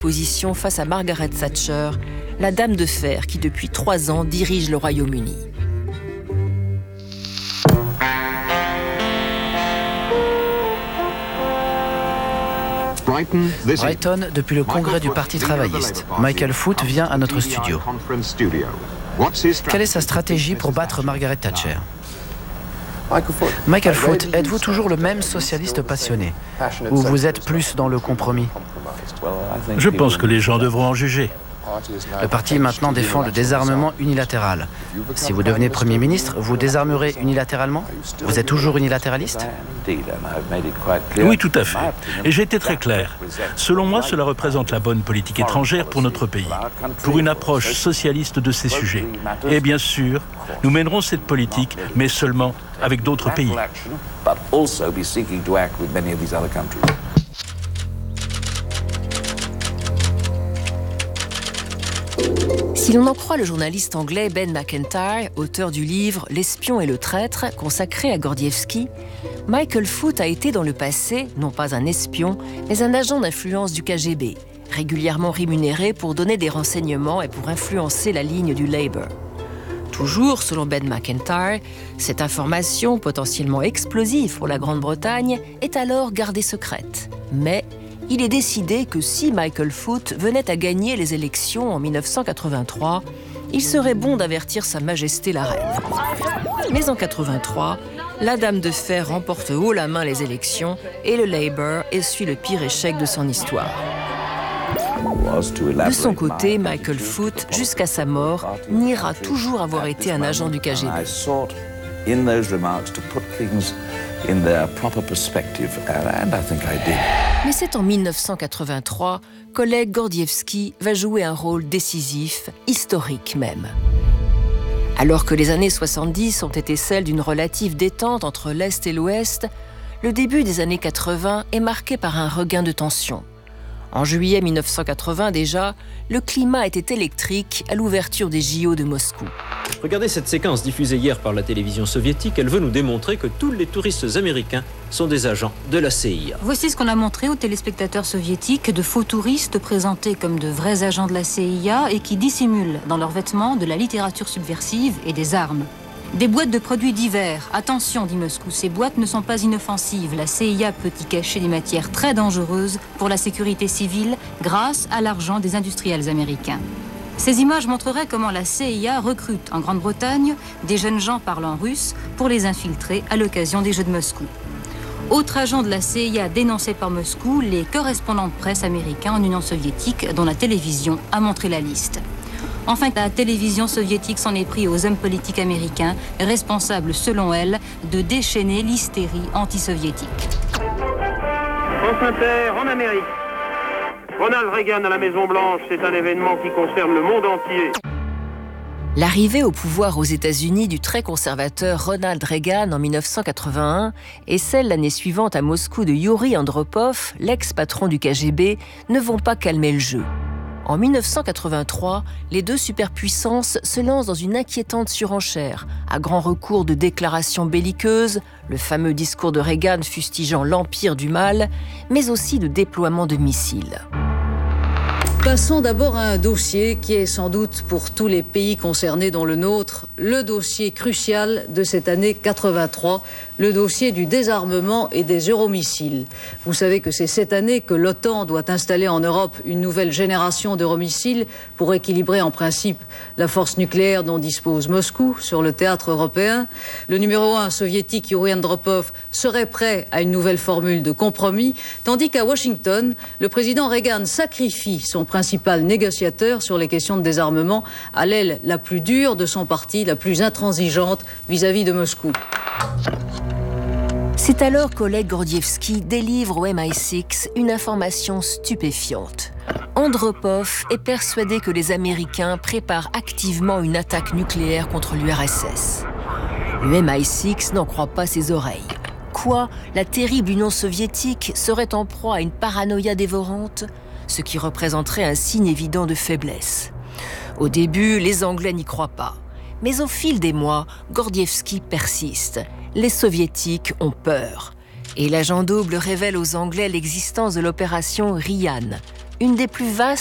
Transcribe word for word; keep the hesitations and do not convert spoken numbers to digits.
position face à Margaret Thatcher, la dame de fer qui depuis trois ans dirige le Royaume-Uni. Brighton, depuis le congrès du Parti travailliste. Michael Foot vient à notre studio. Quelle est sa stratégie pour battre Margaret Thatcher ? Michael Foot, êtes-vous toujours le même socialiste passionné ? Ou vous êtes plus dans le compromis ? Je pense que les gens devront en juger. Le parti maintenant défend le désarmement unilatéral. Si vous devenez Premier ministre, vous désarmerez unilatéralement ? Vous êtes toujours unilatéraliste ? Oui, tout à fait. Et j'ai été très clair. Selon moi, cela représente la bonne politique étrangère pour notre pays, pour une approche socialiste de ces sujets. Et bien sûr, nous mènerons cette politique, mais seulement avec d'autres pays. Si l'on en croit le journaliste anglais Ben Macintyre, auteur du livre « L'espion et le traître » consacré à Gordievsky, Michael Foot a été dans le passé, non pas un espion, mais un agent d'influence du K G B, régulièrement rémunéré pour donner des renseignements et pour influencer la ligne du Labour. Toujours, selon Ben Macintyre, cette information potentiellement explosive pour la Grande-Bretagne est alors gardée secrète. Mais il est décidé que si Michael Foot venait à gagner les élections en mille neuf cent quatre-vingt-trois, il serait bon d'avertir Sa Majesté la Reine. Mais en quatre-vingt-trois, la Dame de Fer remporte haut la main les élections et le Labour essuie le pire échec de son histoire. De son côté, Michael Foot, jusqu'à sa mort, niera toujours avoir été un agent du K G B. in their proper perspective, and I think I did. Mais c'est en mille neuf cent quatre-vingt-trois qu'Oleg Gordievsky va jouer un rôle décisif, historique même. Alors que les années soixante-dix ont été celles d'une relative détente entre l'Est et l'Ouest, le début des années quatre-vingts est marqué par un regain de tension. En juillet mille neuf cent quatre-vingts déjà, le climat était électrique à l'ouverture des J O de Moscou. Regardez cette séquence diffusée hier par la télévision soviétique. Elle veut nous démontrer que tous les touristes américains sont des agents de la C I A. Voici ce qu'on a montré aux téléspectateurs soviétiques, de faux touristes présentés comme de vrais agents de la C I A et qui dissimulent dans leurs vêtements de la littérature subversive et des armes. Des boîtes de produits divers. Attention, dit Moscou, ces boîtes ne sont pas inoffensives. La C I A peut y cacher des matières très dangereuses pour la sécurité civile grâce à l'argent des industriels américains. Ces images montreraient comment la C I A recrute en Grande-Bretagne des jeunes gens parlant russe pour les infiltrer à l'occasion des Jeux de Moscou. Autre agent de la C I A dénoncé par Moscou, les correspondants de presse américains en Union soviétique dont la télévision a montré la liste. Enfin, la télévision soviétique s'en est pris aux hommes politiques américains, responsables, selon elle, de déchaîner l'hystérie anti-soviétique. France Inter, en Amérique. Ronald Reagan à la Maison-Blanche, c'est un événement qui concerne le monde entier. L'arrivée au pouvoir aux États-Unis du très conservateur Ronald Reagan en mille neuf cent quatre-vingt-un et celle l'année suivante à Moscou de Youri Andropov, l'ex-patron du K G B, ne vont pas calmer le jeu. En mille neuf cent quatre-vingt-trois, les deux superpuissances se lancent dans une inquiétante surenchère, à grand recours de déclarations belliqueuses, le fameux discours de Reagan fustigeant l'empire du mal, mais aussi de déploiement de missiles. Passons d'abord à un dossier qui est sans doute pour tous les pays concernés dont le nôtre, le dossier crucial de cette année quatre-vingt-trois, le dossier du désarmement et des euromissiles. Vous savez que c'est cette année que l'OTAN doit installer en Europe une nouvelle génération d'euromissiles pour équilibrer en principe la force nucléaire dont dispose Moscou sur le théâtre européen. Le numéro un soviétique Youri Andropov serait prêt à une nouvelle formule de compromis, tandis qu'à Washington, le président Reagan sacrifie son principal négociateur sur les questions de désarmement à l'aile la plus dure de son parti, la plus intransigeante vis-à-vis de Moscou. C'est alors qu'Oleg Gordievsky délivre au M I six une information stupéfiante. Andropov est persuadé que les Américains préparent activement une attaque nucléaire contre l'U R S S. Le M I six n'en croit pas ses oreilles. Quoi, la terrible Union soviétique serait en proie à une paranoïa dévorante ? Ce qui représenterait un signe évident de faiblesse. Au début, les Anglais n'y croient pas. Mais au fil des mois, Gordievsky persiste. Les Soviétiques ont peur. Et l'agent double révèle aux Anglais l'existence de l'opération Ryan, une des plus vastes